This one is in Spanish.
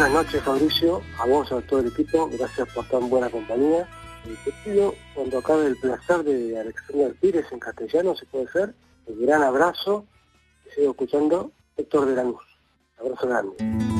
buenas noches, Fabricio, a vos, a todo el equipo, gracias por tan buena compañía. Te pido, cuando acabe el placer de Alexander Pires en castellano, si puede ser, un gran abrazo, y sigo escuchando Héctor de Lanús. Abrazo grande.